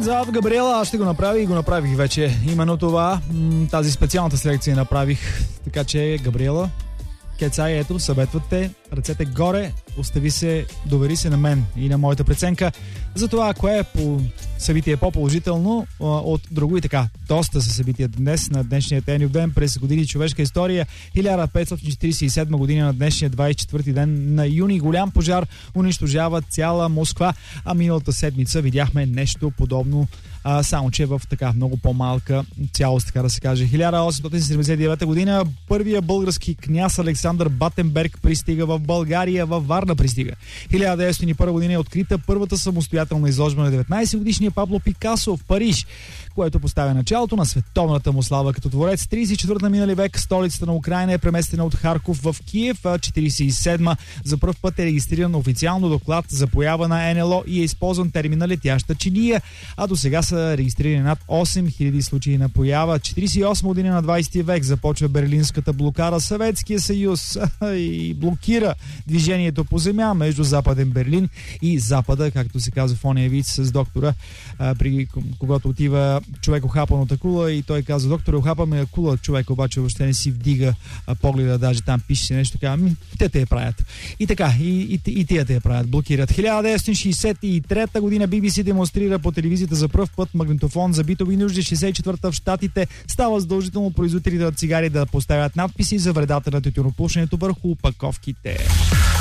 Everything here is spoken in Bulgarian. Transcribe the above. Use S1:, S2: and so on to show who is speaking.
S1: за Габриела, аз ще го направя и го направих вече. Именно това, тази специалната селекция направих. Така че, Габриела, Кецай, ето, съветват те, ръцете горе, остави се, довери се на мен и на моята преценка за това, кое е по събитие по-положително от друго. И така, доста са събития днес, на днешния ден през години човешка история. 1547 година на днешния 24 ден на юни. Голям пожар унищожава цяла Москва, а миналата седмица видяхме нещо подобно, само че в така много по-малка цялост, така да се каже. 1879 година първия български княз Александър Батенберг пристига в България, във Варна пристига. 1901 година е открита първата самостоятелна изложба на 19-годишния Пабло Пикасо в Париж, което поставя началото на световната му слава като творец. 34-та минали век столицата на Украйна е преместена от Харков в Киев. 47-ма за пръв път е регистриран официално доклад за поява на НЛО и е използван термина летяща чиния, а до сега са регистрирани над 8000 случаи на поява. 48 година на 20 век започва Берлинската блокада. Съветския съюз и блокира движението по земя между Западен Берлин и Запада, както се казва в ония вид с доктора, при когато отива човек охапан от акула и той казва: доктор, охапаме акула. Човек обаче въобще не си вдига погледа, даже там пише се нещо така. Те я правят. И така, и тия те я правят, блокират. 1963 година BBC демонстрира по телевизията за пръв път магнитофон за битови нужди. 64-та в Щатите става задължително производителите на цигари да поставят надписи за вредата на тютюнопушенето върху опаковките.